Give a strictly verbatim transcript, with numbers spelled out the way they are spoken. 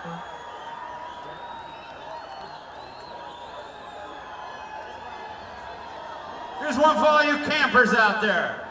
Here's one for all you campers out there.